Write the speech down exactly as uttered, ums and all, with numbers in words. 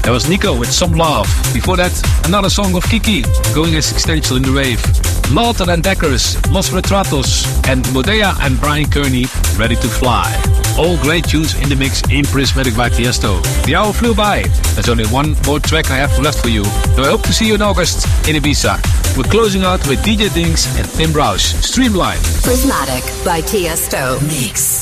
That was Nico with Some Love. Before that, another song of Kiki, going existential in the rave. Lauter and Deckers, Los Retratos, and Modea and Brian Kearney, Ready to Fly. All great tunes in the mix in Prismatic by Tiesto. The hour flew by. There's only one more track I have left for you, so I hope to see you in August in Ibiza. We're closing out with D J Dinks and Tim Browse. Streamline. Prismatic by Tiesto. Mix.